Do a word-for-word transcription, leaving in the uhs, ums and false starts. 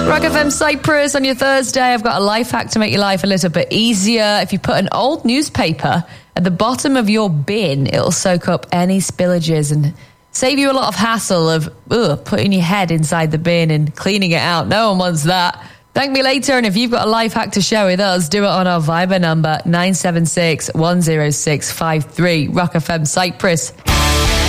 Rock F M Cyprus on your Thursday. I've got a life hack to make your life a little bit easier. If you put an old newspaper at the bottom of your bin, it'll soak up any spillages and save you a lot of hassle of ugh, putting your head inside the bin and cleaning it out. No one wants that. Thank me later, and if you've got a life hack to share with us, do it on our Viber number nine seven six, one zero six five three. Rock F M Cyprus.